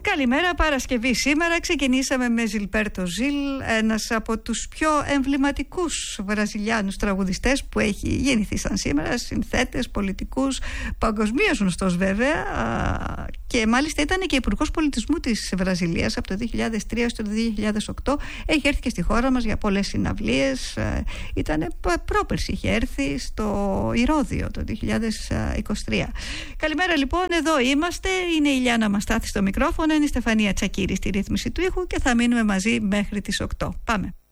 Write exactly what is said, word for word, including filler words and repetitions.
Καλημέρα, Παρασκευή σήμερα. Ξεκινήσαμε με Ζιλπέρτο Ζιλ, ένας από τους πιο εμβληματικούς βραζιλιάνους τραγουδιστές που έχει γεννηθεί σαν σήμερα, συνθέτες, πολιτικούς, παγκοσμίως γνωστός βέβαια, και μάλιστα ήταν και υπουργός πολιτισμού της Βραζιλίας από το δύο χιλιάδες τρία έως το δύο χιλιάδες οκτώ. Έχει έρθει και στη χώρα μας για πολλές συναυλίες. Ήταν πρόπερση, είχε έρθει στο Ηρώδειο το δύο χιλιάδες είκοσι τρία. Καλημέρα λοιπόν, εδώ είμαστε. Είναι η Ηλιάνα Μαστάθη στο μικρόφωνο, είναι η Στεφανία Τσακύρη στη ρύθμιση του ήχου και θα μείνουμε μαζί μέχρι τις οκτώ. Πάμε.